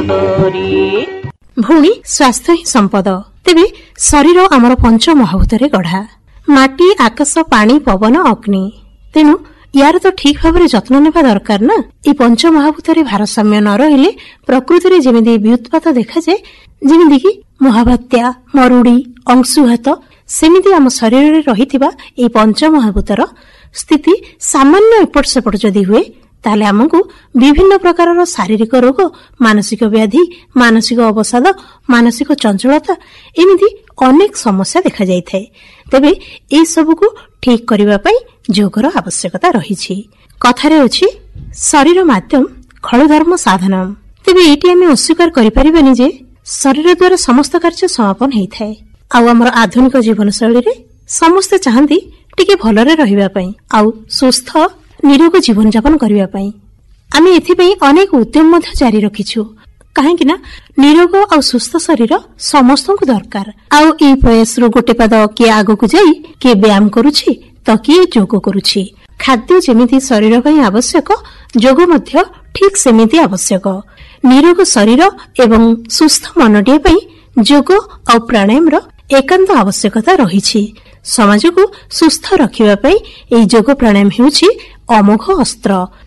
ଭଉଣୀ, ସ୍ୱାସ୍ଥ୍ୟ ହିଁ ସମ୍ପଦ। ତେବେ ଶରୀର ଆମର ପଞ୍ଚ ମହାଭୂତରେ ଗଢା। ମାଟି, ଆକାଶ, ପାଣି, ପବନ, ଅଗ୍ନି। ତେଣୁ ୟାର ତ ଠିକ ଭାବରେ ଯତ୍ନ ନେବା ଦରକାର ନା। ଏହି ପଞ୍ଚ ମହାଭୂତରେ ଭାରସାମ୍ୟ ନ ରହିଲେ ପ୍ରକୃତିରେ ଯେମିତି ବିଉତ୍ପାତ ଦେଖାଯାଏ, ଯେମିତିକି ମହାବାତ୍ୟା, ମରୁଡି, ଅଂଶୁଘାତ, ସେମିତି ଆମ ଶରୀରରେ ରହିଥିବା ଏହି ପଞ୍ଚ ମହାଭୂତର ସ୍ଥିତି ସାମାନ୍ୟ ଏପଟ ସେପଟ ଯଦି ହୁଏ, ତାହେଲେ ଆମକୁ ବିଭିନ୍ନ ପ୍ରକାରର ଶାରୀରିକ ରୋଗ, ମାନସିକ ବ୍ୟାଧି, ମାନସିକ ଅବସାଦ, ମାନସିକ ଚଞ୍ଚଳତା, ଏମିତି ଅନେକ ସମସ୍ୟା ଦେଖାଯାଇଥାଏ। ତେବେ ଏହି ସବୁକୁ ଠିକ କରିବା ପାଇଁ ଯୋଗର ଆବଶ୍ୟକତା ରହିଛି। କଥାରେ ଅଛି, ଶରୀର ମାଧ୍ୟମ ଖଳୁ ଧର୍ମ ସାଧନମ। ତେବେ ଏଇଠି ଆମେ ଅସ୍ୱୀକାର କରିପାରିବାନି ଯେ ଶରୀର ଦ୍ୱାରା ସମସ୍ତ କାର୍ଯ୍ୟ ସମାପନ ହେଇଥାଏ। ଆଉ ଆମର ଆଧୁନିକ ଜୀବନଶୈଳୀରେ ସମସ୍ତେ ଚାହାନ୍ତି ଟିକେ ଭଲରେ ରହିବା ପାଇଁ, ଆଉ ସୁସ୍ଥ ନିରୋଗ ଜୀବନଯାପନ କରିବା ପାଇଁ। ଆମେ ଏଥିପାଇଁ ଅନେକ ଉଦ୍ୟମ ମଧ୍ୟ ଜାରି ରଖିଛୁ। କାହିଁକି ନା ନିରୋଗ ଆଉ ସୁସ୍ଥ ଶରୀର ସମସ୍ତଙ୍କୁ ଦରକାର। ଆଉ ଏହି ପ୍ରୟାସରୁ ଗୋଟେ ପାଦ କିଏ ଆଗକୁ ଯାଇ କିଏ ବ୍ୟାୟାମ କରୁଛି ତ କିଏ ଯୋଗ କରୁଛି। ଖାଦ୍ୟ ଯେମିତି ଶରୀର ପାଇଁ ଆବଶ୍ୟକ, ଯୋଗ ମଧ୍ୟ ଠିକ ସେମିତି ଆବଶ୍ୟକ। ନିରୋଗ ଶରୀର ଏବଂ ସୁସ୍ଥ ମନଟିଏ ପାଇଁ ଯୋଗ ଆଉ ପ୍ରାଣାୟାମର ଏକାନ୍ତ ଆବଶ୍ୟକତା ରହିଛି। ସମାଜକୁ ସୁସ୍ଥ ରଖିବା ପାଇଁ ଏହି ଯୋଗ ପ୍ରାଣାୟାମ ହେଉଛି ଅମୋଘ ଅସ୍ତ୍ର।